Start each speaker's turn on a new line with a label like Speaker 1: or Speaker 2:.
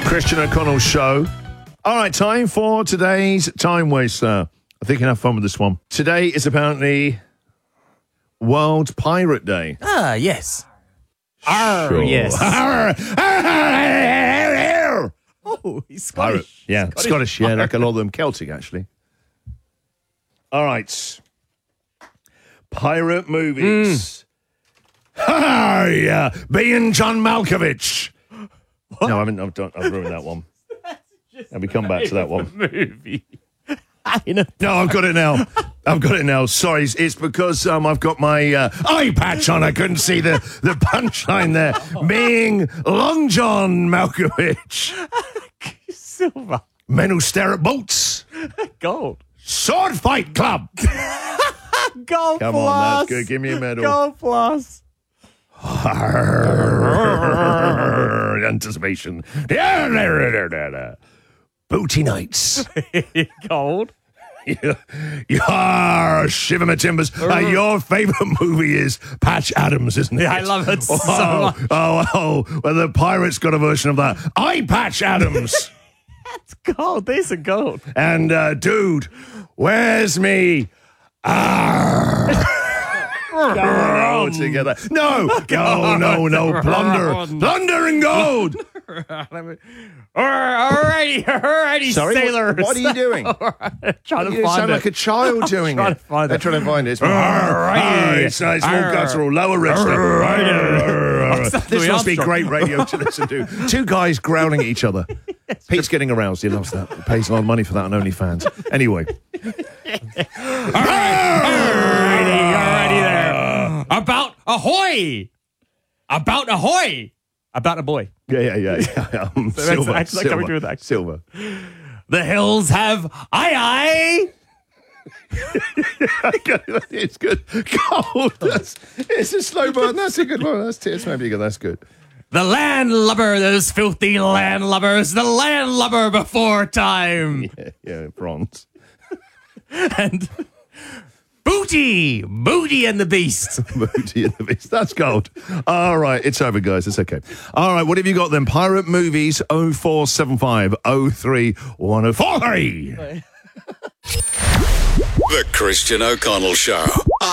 Speaker 1: Christian O'Connell Show. All right, time for today's Time Waster. I think you can have fun with this one. Today is apparently World Pirate Day.
Speaker 2: Ah, yes.
Speaker 1: Sure.
Speaker 2: Yes.
Speaker 1: Pirate.
Speaker 2: Oh, he's Scottish.
Speaker 1: Yeah, Scottish. Yeah, like a lot of them. Celtic, actually. All right. Pirate movies. Yeah, being John Malkovich. No, I haven't. I've ruined that one. And we come back to that one.
Speaker 2: Movie.
Speaker 1: No, I've got it now. Sorry, it's because I've got my eye patch on. I couldn't see the punchline there. Being Long John Malkovich.
Speaker 2: Silver.
Speaker 1: Men who stare at boats.
Speaker 2: Gold.
Speaker 1: Sword Fight Club.
Speaker 2: Gold
Speaker 1: Come
Speaker 2: plus.
Speaker 1: on, that's good. Give me a medal.
Speaker 2: Gold plus.
Speaker 1: Anticipation. Booty Nights.
Speaker 2: Gold.
Speaker 1: Shiver my timbers. Your favourite movie is Patch Adams, isn't it?
Speaker 2: Yeah, I love it so much.
Speaker 1: Well, the Pirates got a version of that. I Patch Adams.
Speaker 2: That's gold. These are gold.
Speaker 1: And, dude, where's me? Oh, together. No. Plunder and gold.
Speaker 2: Alrighty,
Speaker 1: Sorry,
Speaker 2: sailors.
Speaker 1: what are you doing?
Speaker 2: Trying to
Speaker 1: You
Speaker 2: find
Speaker 1: sound
Speaker 2: it.
Speaker 1: like a child doing
Speaker 2: trying
Speaker 1: it.
Speaker 2: to find
Speaker 1: They're
Speaker 2: it.
Speaker 1: trying to find it.
Speaker 2: Alrighty.
Speaker 1: It's more guttural, lower register. This must be great radio to listen to. Two guys growling at each other. Pete's getting aroused. He loves that. He pays a lot of money for that on OnlyFans. Anyway.
Speaker 2: Alrighty there. About ahoy. About ahoy. About a boy.
Speaker 1: Yeah. Silver.
Speaker 2: That's coming through with that.
Speaker 1: Silver.
Speaker 2: The hills have aye.
Speaker 1: It's good. Gold. It's a slow burn. That's a good one. That's maybe good. That's good.
Speaker 2: The landlubber, those filthy landlubbers, the landlubber before time.
Speaker 1: Yeah, bronze.
Speaker 2: And Booty and the Beast.
Speaker 1: Booty and the Beast. That's gold. All right, it's over, guys. It's okay. All right, what have you got then? Pirate Movies 0475 03 1043.
Speaker 3: The Christian O'Connell Show.